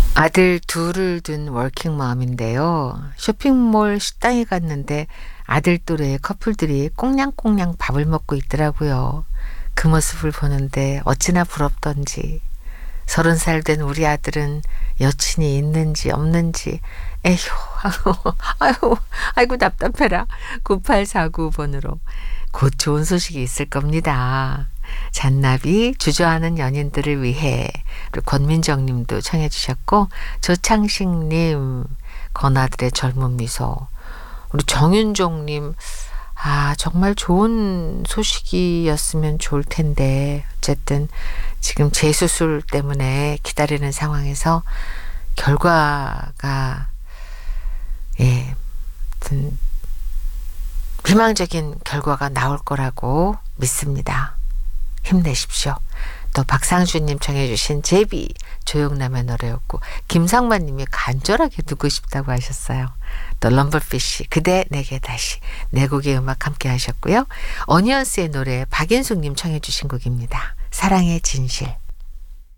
아들 둘을 둔 워킹맘인데요. 쇼핑몰 식당에 갔는데 아들 또래 커플들이 꽁냥꽁냥 밥을 먹고 있더라고요. 그 모습을 보는데 어찌나 부럽던지. 30살 된 우리 아들은 여친이 있는지 없는지 에휴 아유 아이고 답답해라. 9849번으로 곧 좋은 소식이 있을 겁니다. 잔나비 주저하는 연인들을 위해. 그리고 권민정 님도 청해 주셨고, 조창식 님 건아들의 젊은 미소. 우리 정윤종 님 정말 좋은 소식이었으면 좋을 텐데 어쨌든 지금 재수술 때문에 기다리는 상황에서 결과가 아무튼 희망적인 결과가 나올 거라고 믿습니다. 힘내십시오. 또 박상준님 청해 주신 제비 조용남의 노래였고, 김상만님이 간절하게 듣고 싶다고 하셨어요. 또 럼블피쉬 그대 내게 다시, 네 곡의 음악 함께 하셨고요. 어니언스의 노래 박인숙님 청해 주신 곡입니다. 사랑의 진실.